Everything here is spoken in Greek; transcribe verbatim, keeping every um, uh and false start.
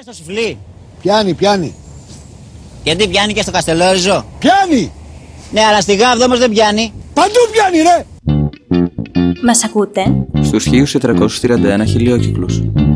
στο Σουφλί. Πιάνει, πιάνει. Γιατί πιάνει και στο Καστελόριζο. Πιάνει! Ναι, αλλά στη Γάβδο όμως δεν πιάνει. Παντού πιάνει, ρε! Μας ακούτε? Στους χίλιους τετρακόσιους τριάντα ένα χιλιόκυκλους.